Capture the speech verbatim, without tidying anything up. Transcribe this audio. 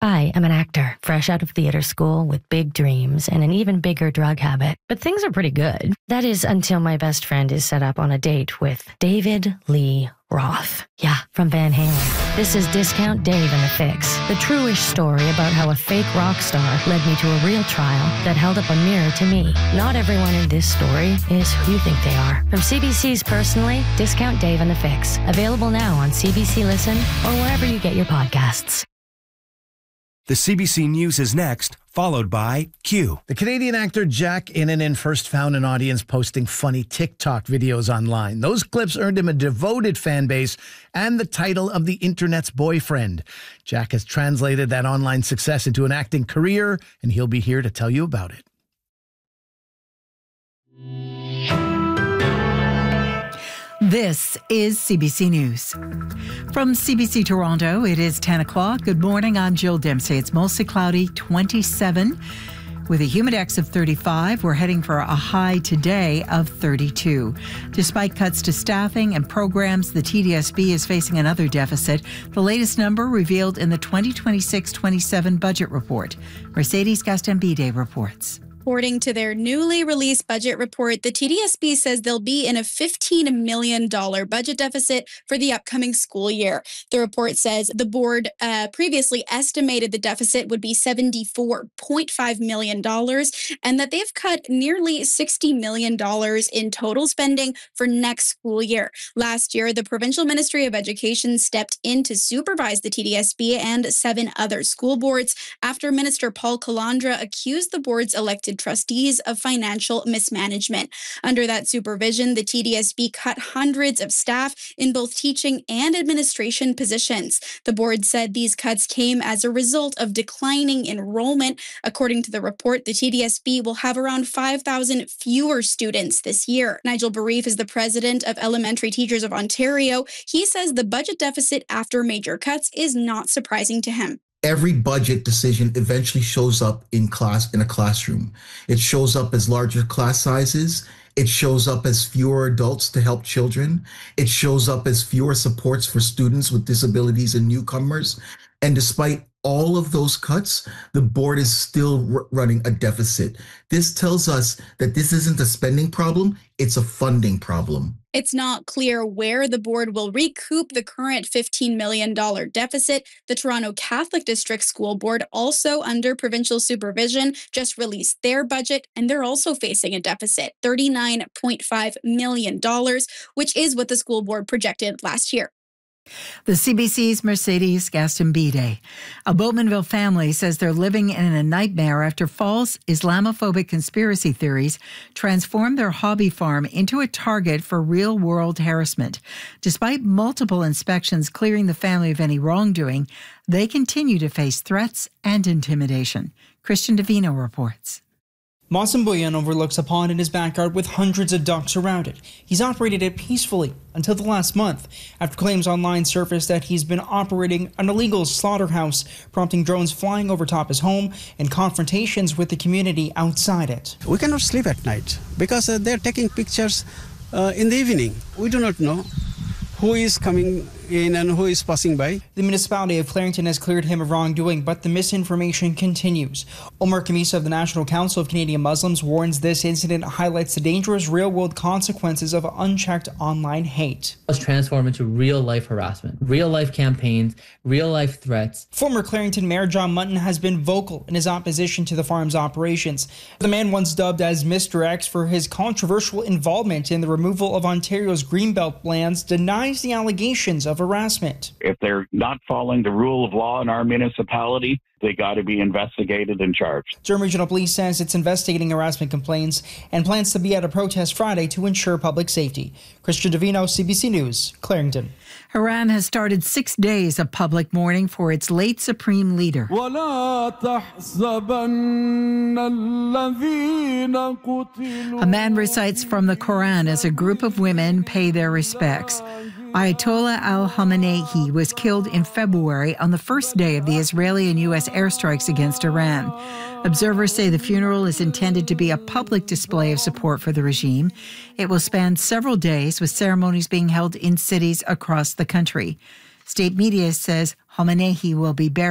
I am an actor, fresh out of theater school with big dreams and an even bigger drug habit. But things are pretty good. That is until my best friend is set up on a date with David Lee Roth. Yeah, from Van Halen. This is Discount Dave and the Fix, the true-ish story about how a fake rock star led me to a real trial that held up a mirror to me. Not everyone in this story is who you think they are. From C B C's Personally, Discount Dave and the Fix. Available now on C B C Listen or wherever you get your podcasts. The C B C News is next, followed by Q. The Canadian actor Jack Innanen first found an audience posting funny TikTok videos online. Those clips earned him a devoted fan base and the title of the internet's boyfriend. Jack has translated that online success into an acting career, and he'll be here to tell you about it. This is C B C News. From C B C Toronto, it is ten o'clock. Good morning, I'm Jill Dempsey. It's mostly cloudy, twenty-seven. With a humidex of thirty-five, we're heading for a high today of thirty-two. Despite cuts to staffing and programs, the T D S B is facing another deficit. The latest number revealed in the twenty twenty-six twenty-seven budget report. Mercedes Gastambide reports. According to their newly released budget report, the T D S B says they'll be in a fifteen million dollars budget deficit for the upcoming school year. The report says the board uh, previously estimated the deficit would be seventy-four point five million dollars and that they've cut nearly sixty million dollars in total spending for next school year. Last year, the Provincial Ministry of Education stepped in to supervise the T D S B and seven other school boards after Minister Paul Calandra accused the board's elected trustees of financial mismanagement. Under that supervision, the T D S B cut hundreds of staff in both teaching and administration positions. The board said these cuts came as a result of declining enrollment. According to the report, the T D S B will have around five thousand fewer students this year. Nigel Barif is the president of Elementary Teachers of Ontario. He says the budget deficit after major cuts is not surprising to him. Every budget decision eventually shows up in class, in a classroom. It shows up as larger class sizes. It shows up as fewer adults to help children. It shows up as fewer supports for students with disabilities and newcomers. And despite all of those cuts, the board is still r- running a deficit. This tells us that this isn't a spending problem, it's a funding problem. It's not clear where the board will recoup the current fifteen million dollars deficit. The Toronto Catholic District School Board, also under provincial supervision, just released their budget, and they're also facing a deficit, thirty-nine point five million dollars, which is what the school board projected last year. The C B C's Mercedes Gastambide. A Bowmanville family says they're living in a nightmare after false Islamophobic conspiracy theories transformed their hobby farm into a target for real-world harassment. Despite multiple inspections clearing the family of any wrongdoing, they continue to face threats and intimidation. Christian Davino reports. Masamboyan overlooks a pond in his backyard with hundreds of ducks around it. He's operated it peacefully until the last month, after claims online surfaced that he's been operating an illegal slaughterhouse, prompting drones flying over top his home and confrontations with the community outside it. We cannot sleep at night because uh, they're taking pictures uh, in the evening. We do not know who is coming in and who is passing by. The municipality of Clarington has cleared him of wrongdoing, but the misinformation continues. Omar Kamisa of the National Council of Canadian Muslims warns this incident highlights the dangerous real-world consequences of unchecked online hate. It's transformed into real-life harassment, real-life campaigns, real-life threats. Former Clarington Mayor John Mutton has been vocal in his opposition to the farm's operations. The man, once dubbed as Mister X for his controversial involvement in the removal of Ontario's Greenbelt lands, denies the allegations of harassment. If they're not following the rule of law in our municipality, they got to be investigated and charged. Durham Regional Police says it's investigating harassment complaints and plans to be at a protest Friday to ensure public safety. Christian Davino, C B C News, Clarington. Iran has started six days of public mourning for its late supreme leader. A man recites from the Quran as a group of women pay their respects. Ayatollah al-Khamenei was killed in February on the first day of the Israeli and U S airstrikes against Iran. Observers say the funeral is intended to be a public display of support for the regime. It will span several days, with ceremonies being held in cities across the country. State media says Khamenei will be buried